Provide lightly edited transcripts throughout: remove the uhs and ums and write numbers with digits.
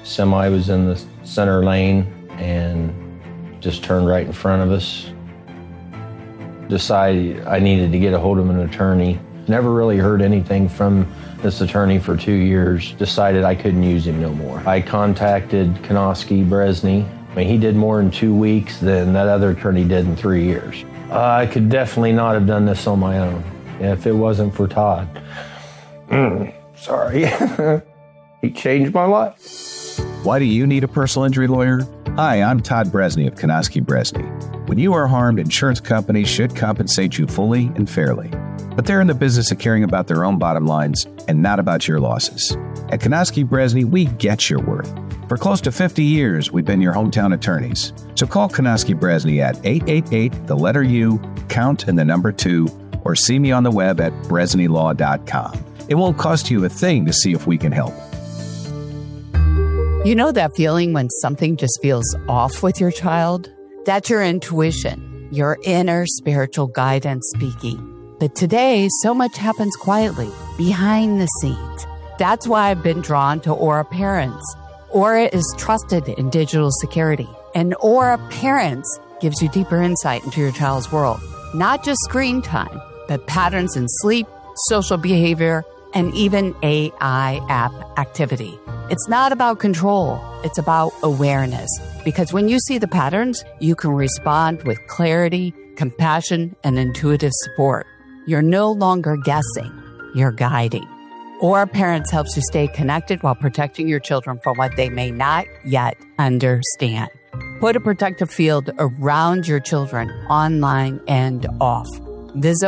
Semi was in the center lane and just turned right in front of us. Decided I needed to get a hold of an attorney. Never really heard anything from this attorney for 2 years. Decided I couldn't use him no more. I contacted Konoski Bresney. I mean, he did more in 2 weeks than that other attorney did in 3 years. I could definitely not have done this on my own if it wasn't for Todd. Sorry. He changed my life. Why do you need a personal injury lawyer? Hi, I'm Todd Bresney of Konoski Bresney. When you are harmed, insurance companies should compensate you fully and fairly. But they're in the business of caring about their own bottom lines and not about your losses. At Konoski Bresney, we get your worth. For close to 50 years, we've been your hometown attorneys. So call Konoski Bresney at 888, the letter U, count and the number 2, or see me on the web at bresneylaw.com. It won't cost you a thing to see if we can help. You know that feeling when something just feels off with your child? That's your intuition, your inner spiritual guidance speaking. But today, so much happens quietly, behind the scenes. That's why I've been drawn to Aura Parents. Aura is trusted in digital security, and Aura Parents gives you deeper insight into your child's world. Not just screen time, but patterns in sleep, social behavior, and even AI app activity. It's not about control, it's about awareness. Because when you see the patterns, you can respond with clarity, compassion, and intuitive support. You're no longer guessing, you're guiding. Aura Parents helps you stay connected while protecting your children from what they may not yet understand. Put a protective field around your children, online and off. Visit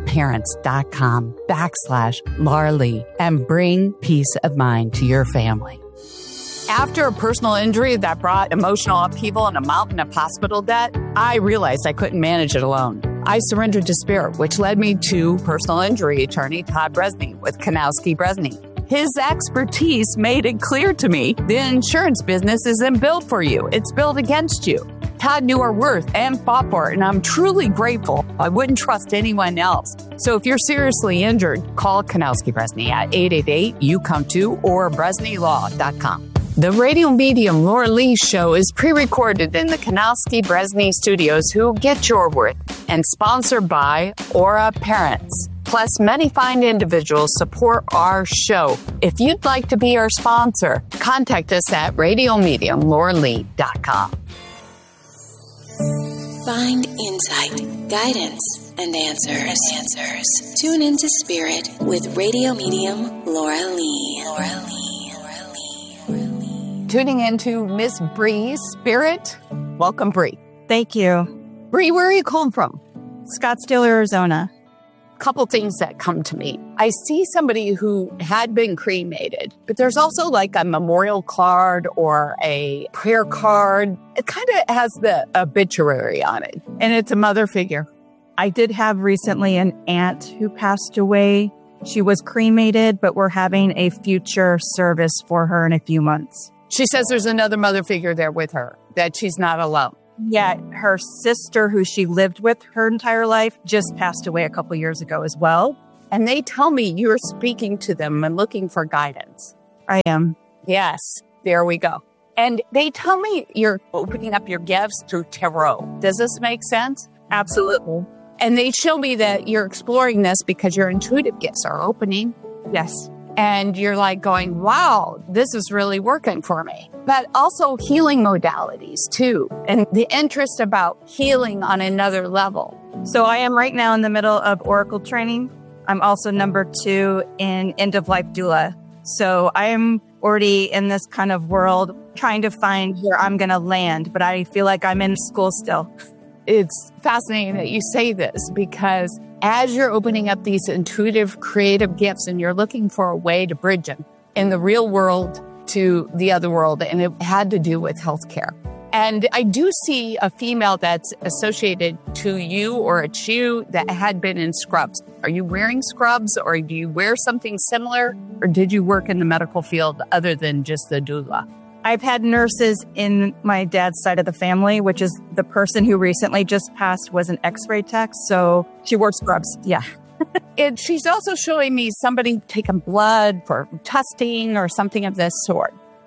auraparents.com/Laura and bring peace of mind to your family. After a personal injury that brought emotional upheaval and a mountain of hospital debt, I realized I couldn't manage it alone. I surrendered to spirit, which led me to personal injury attorney Todd Bresney with Konoski Bresney. His expertise made it clear to me the insurance business isn't built for you. It's built against you. Todd knew our worth and fought for it, and I'm truly grateful. I wouldn't trust anyone else. So if you're seriously injured, call Konoski Bresney at 888-YOU-COME-TO or BresneyLaw.com. The radio medium Laura Lee show is pre-recorded in the Konoski Bresney studios, who get your worth, and sponsored by Aura Parents. Plus, many fine individuals support our show. If you'd like to be our sponsor, contact us at radiomediumlauralee.com. Find insight, guidance, and answers. Tune into Spirit with radio medium Laura Lee. Tuning into Miss Bree's Spirit. Welcome, Bree. Thank you. Bree, where are you calling from? Scottsdale, Arizona. Couple things that come to me. I see somebody who had been cremated, but there's also like a memorial card or a prayer card. It kind of has the obituary on it. And it's a mother figure. I did have recently an aunt who passed away. She was cremated, but we're having a future service for her in a few months. She says there's another mother figure there with her, that she's not alone. Yeah, her sister, who she lived with her entire life, just passed away a couple years ago as well. And they tell me you're speaking to them and looking for guidance. I am. Yes, there we go. And they tell me you're opening up your gifts through tarot. Does this make sense? Absolutely. And they show me that you're exploring this because your intuitive gifts are opening. Yes. And you're like going, wow, this is really working for me. But also healing modalities too. And the interest about healing on another level. So I am right now in the middle of Oracle training. I'm also number 2 in end-of-life doula. So I am already in this kind of world trying to find where I'm going to land. But I feel like I'm in school still. It's fascinating that you say this, because as you're opening up these intuitive, creative gifts and you're looking for a way to bridge them in the real world to the other world, and it had to do with healthcare. And I do see a female that's associated to you, or it's you, that had been in scrubs. Are you wearing scrubs, or do you wear something similar, or did you work in the medical field other than just the doula? I've had nurses in my dad's side of the family, which is the person who recently just passed was an x-ray tech. So she wore scrubs. Yeah. And she's also showing me somebody taking blood for testing or something of this sort.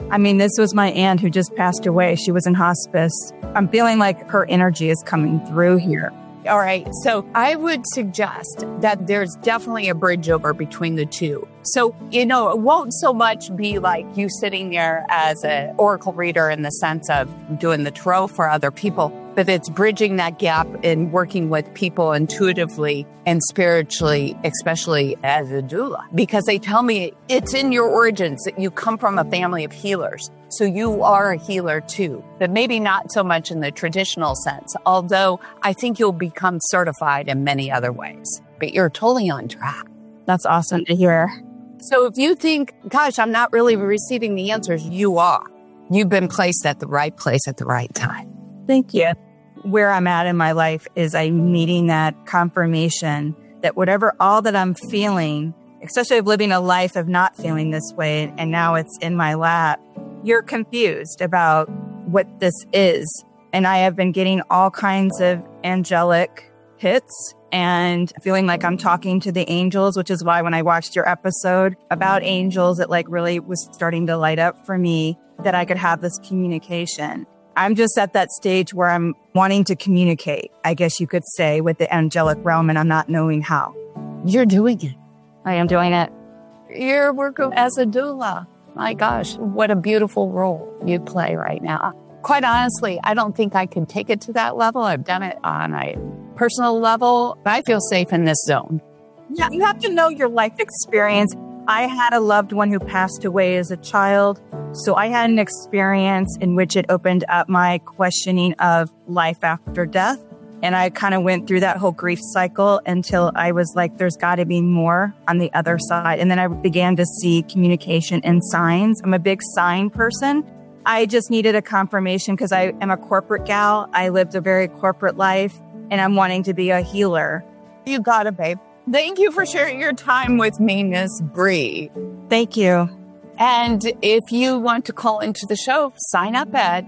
I mean, this was my aunt who just passed away. She was in hospice. I'm feeling like her energy is coming through here. All right. So I would suggest that there's definitely a bridge over between the two. So, it won't so much be like you sitting there as an oracle reader in the sense of doing the tarot for other people, but it's bridging that gap in working with people intuitively and spiritually, especially as a doula, because they tell me it's in your origins that you come from a family of healers. So you are a healer too, but maybe not so much in the traditional sense, although I think you'll become certified in many other ways, but you're totally on track. That's awesome to hear. So if you think, gosh, I'm not really receiving the answers, you are. You've been placed at the right place at the right time. Thank you. Where I'm at in my life is I'm needing that confirmation that whatever all that I'm feeling, especially of living a life of not feeling this way, and now it's in my lap, you're confused about what this is. And I have been getting all kinds of angelic hits and feeling like I'm talking to the angels, which is why when I watched your episode about angels, it like really was starting to light up for me that I could have this communication. I'm just at that stage where I'm wanting to communicate, I guess you could say, with the angelic realm, and I'm not knowing how. You're doing it. I am doing it. You're working as a doula. My gosh, what a beautiful role you play right now. Quite honestly, I don't think I can take it to that level. I've done it on a personal level, but I feel safe in this zone. Yeah, you have to know your life experience. I had a loved one who passed away as a child, so I had an experience in which it opened up my questioning of life after death. And I kind of went through that whole grief cycle until I was like, there's got to be more on the other side. And then I began to see communication and signs. I'm a big sign person. I just needed a confirmation because I am a corporate gal. I lived a very corporate life and I'm wanting to be a healer. You got it, babe. Thank you for sharing your time with me, Miss Bree. Thank you. And if you want to call into the show, sign up at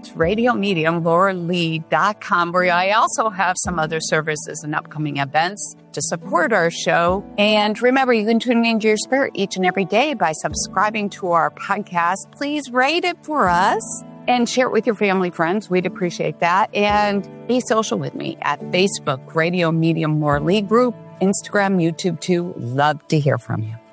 RadioMediumLauraLee.com, where I also have some other services and upcoming events to support our show. And remember, you can tune into your spirit each and every day by subscribing to our podcast. Please rate it for us and share it with your family, friends. We'd appreciate that. And be social with me at Facebook, Radio Medium Laura Lee Group, Instagram, YouTube too. Love to hear from you.